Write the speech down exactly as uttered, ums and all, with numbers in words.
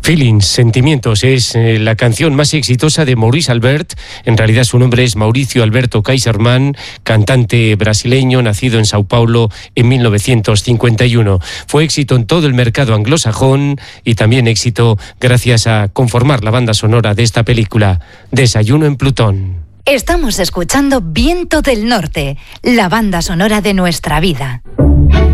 Feelings, Sentimientos, es eh, la canción más exitosa de Maurice Albert. En realidad su nombre es Mauricio Alberto Kaiserman, cantante brasileño nacido en Sao Paulo en mil novecientos cincuenta y uno. Fue éxito en todo el mercado anglosajón y también éxito gracias a conformar la banda sonora de esta película, Desayuno en Plutón. Estamos escuchando Viento del Norte, la banda sonora de nuestra vida.